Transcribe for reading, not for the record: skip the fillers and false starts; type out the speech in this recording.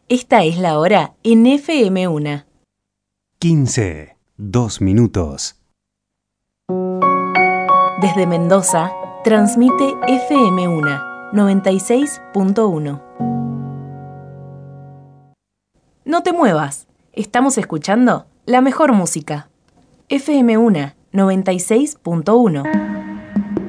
Esta es la hora en FM1. 15, 2 minutos. Desde Mendoza, transmite FM1 96.1. No te muevas, estamos escuchando la mejor música. FM1 96.1.